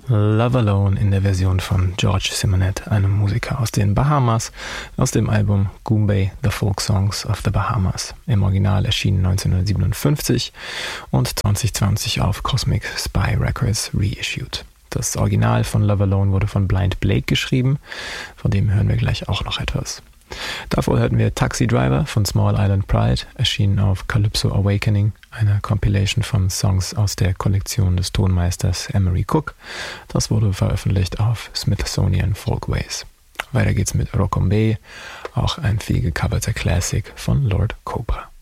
Love Alone in der Version von George Simonet, einem Musiker aus den Bahamas, aus dem Album Goombay, The Folk Songs of the Bahamas. Im Original erschienen 1957 und 2020 auf Cosmic Spy Records reissued. Das Original von Love Alone wurde von Blind Blake geschrieben, von dem hören wir gleich auch noch etwas. Davor hörten wir Taxi Driver von Small Island Pride, erschienen auf Calypso Awakening, einer Compilation von Songs aus der Kollektion des Tonmeisters Emery Cook. Das wurde veröffentlicht auf Smithsonian Folkways. Weiter geht's mit Rocombé, auch ein viel gecoverter Classic von Lord Cobra.